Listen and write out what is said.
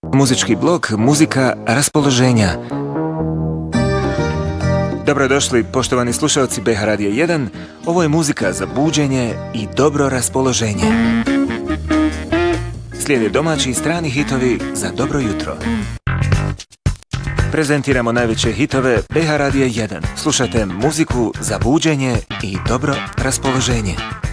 Muzički blok Muzika raspoloženja. Dobrodošli poštovani slušalci BH Radija 1. Ovo je muzika za buđenje i dobro raspoloženje. Slijede domaći i strani hitovi za dobro jutro. Prezentiramo najveće hitove BH Radija 1. Slušajte muziku za buđenje i dobro raspoloženje.